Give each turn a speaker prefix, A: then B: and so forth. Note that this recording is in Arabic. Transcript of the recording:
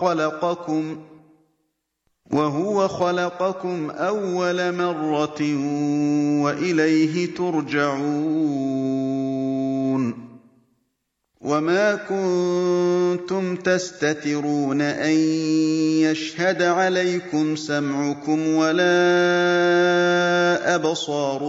A: وهو خلقكم أول مرة وإليه ترجعون وما كنتم تستترون أن يشهد عليكم سمعكم ولا أبصاركم